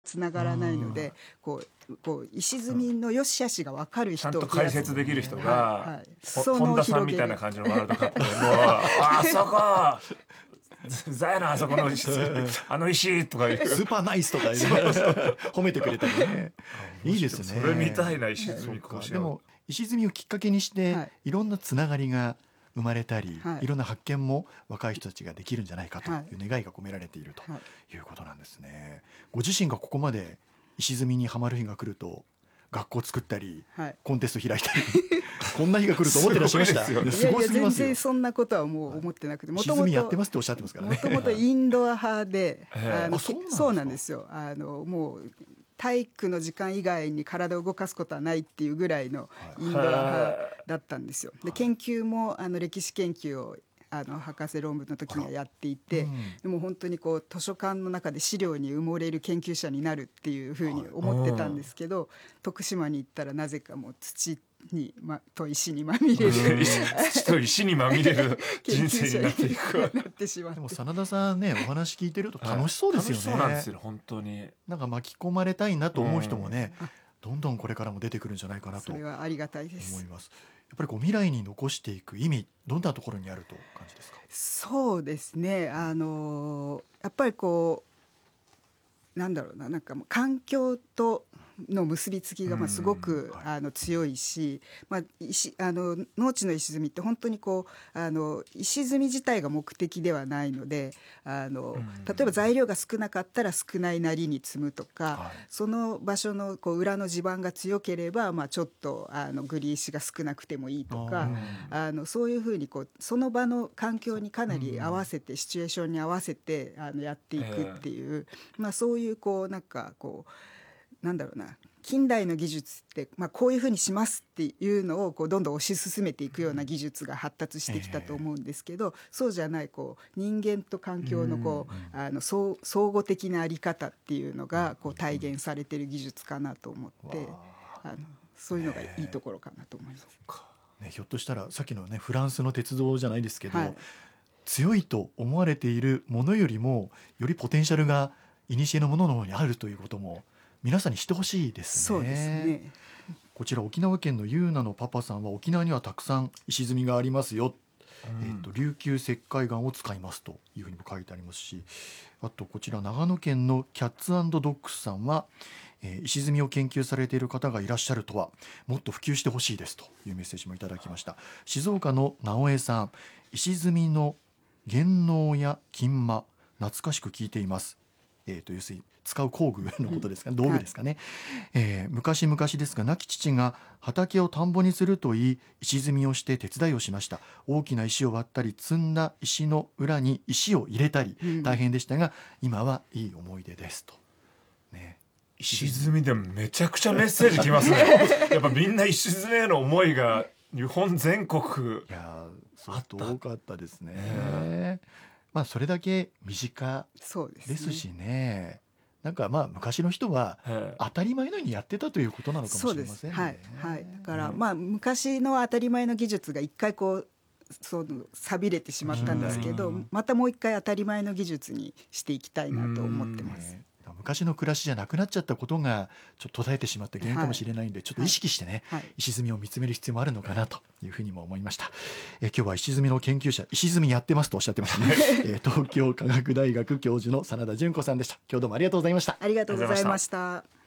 つながらないので、こう石積みの良し悪しが分かる人ちゃんと解説できる人が、 そ本田さんみたいな感じのワールドカップでもうあそこザヤのあそこの石あの石とかいうスーパーナイスとか褒めてくれたりね。いいですね。 それみたいな石積み甲子園。 でも石積みをきっかけにして、いろんなつながりが生まれたり、いろんな発見も若い人たちができるんじゃないかという願いが込められているということなんですね。ご自身がここまで石積みにはまる日が来ると学校作ったり、コンテスト開いたりこんな日が来ると思ってらっしゃいました？ いやいや全然そんなことはもう思ってなくて、 石積みやってますっておっしゃってますからね。 もともとインドア派でそうなんですよ。もう体育の時間以外に体を動かすことはないっていうぐらいのインドア派だったんですよ。で研究も歴史研究を博士論文の時にはやっていて、でも本当にこう図書館の中で資料に埋もれる研究者になるっていうふうに思ってたんですけど、徳島に行ったらなぜかもう土と石にまみれる土と石にまみれる人生になっていくなってしまって。 でも真田さんね、お話聞いてると楽しそうですよね。 楽しそうなんですよ本当に。 なんか巻き込まれたいなと思う人もね、どんどんこれからも出てくるんじゃないかなと。 それはありがたいです。 思います。やっぱりこう未来に残していく意味、どんなところにあると感じですか？ そうですね、やっぱりこうなんだろうな、なんかもう環境との結びつきがすごく強いし、農地の石積みって本当にこう石積み自体が目的ではないので、例えば材料が少なかったら少ないなりに積むとか、その場所のこう裏の地盤が強ければ、ちょっとグリ石が少なくてもいいとか、そういうふうにこうその場の環境にかなり合わせて、シチュエーションに合わせてやっていくっていう、そういうこうなんかこうなんだろうな、近代の技術って、こういうふうにしますっていうのをこうどんどん推し進めていくような技術が発達してきたと思うんですけど、そうじゃないこう人間と環境のこう相互的なあり方っていうのがこう体現されている技術かなと思って、そういうのがいいところかなと思います。 ひょっとしたらさっきのねフランスの鉄道じゃないですけど、強いと思われているものよりもよりポテンシャルが古のものの方にあるということも皆さんに知ってほしいですね。 そうですね。 こちら沖縄県のゆうなのパパさんは、沖縄にはたくさん石積みがありますよ、琉球石灰岩を使いますというふうにも書いてありますし、あとこちら長野県のキャッツ&ドッグスさんは、石積みを研究されている方がいらっしゃるとはもっと普及してほしいですというメッセージもいただきました。静岡の直江さん、石積みの元能や金間懐かしく聞いています。要するに使う工具のことですか、道具ですかね。昔々ですが亡き父が畑を田んぼにするといい石積みをして手伝いをしました。大きな石を割ったり積んだ石の裏に石を入れたり大変でしたが、今はいい思い出ですと、ね、 石積みでもめちゃくちゃメッセージきますねやっぱみんな石積みへの思いが日本全国相当多かったですね。それだけ身近ですしね。なんか昔の人は当たり前のようにやってたということなのかもしれませんね。 だから昔の当たり前の技術が一回こう錆びれてしまったんですけど、またもう一回当たり前の技術にしていきたいなと思ってます。 昔の暮らしじゃなくなっちゃったことがちょっと途絶えてしまった原因かもしれないんで、ちょっと意識してね、石積みを見つめる必要もあるのかなというふうにも思いました。今日は石積みの研究者、石積みやってますとおっしゃってましたね東京科学大学教授の真田純子さんでした。今日どうもありがとうございました。 ありがとうございました。